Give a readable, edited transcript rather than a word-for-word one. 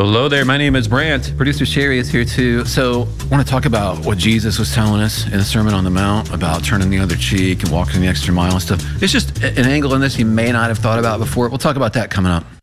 Hello there, my name is Brant. Producer Sherry is here too. So I want to talk about what Jesus was telling us in the Sermon on the Mount about turning the other cheek and walking the extra mile and stuff. It's just an angle in this you may not have thought about before. We'll talk about that coming up.